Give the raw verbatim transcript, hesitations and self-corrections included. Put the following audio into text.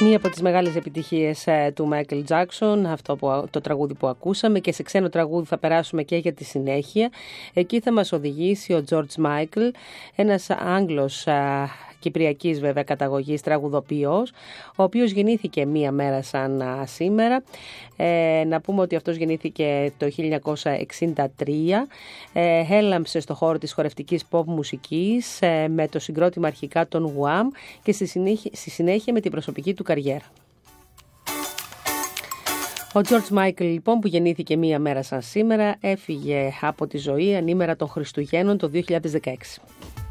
Μία από τις μεγάλες επιτυχίες ε, του Michael Jackson, αυτό που, το τραγούδι που ακούσαμε, και σε ξένο τραγούδι θα περάσουμε και για τη συνέχεια. Εκεί θα μας οδηγήσει ο George Michael, ένας Άγγλος ε, κυπριακής βέβαια καταγωγής τραγουδοποιός, ο οποίος γεννήθηκε μία μέρα σαν α, σήμερα. Ε, να πούμε ότι αυτός γεννήθηκε το χίλια εννιακόσια εξήντα τρία, ε, έλαμψε στο χώρο της χορευτικής pop μουσικής ε, με το συγκρότημα αρχικά των Wham και στη συνέχεια, στη συνέχεια με την προσωπική του καριέρα. Ο George Michael λοιπόν, που γεννήθηκε μία μέρα σαν σήμερα, έφυγε από τη ζωή ανήμερα των Χριστουγέννων το δύο χιλιάδες δεκαέξι.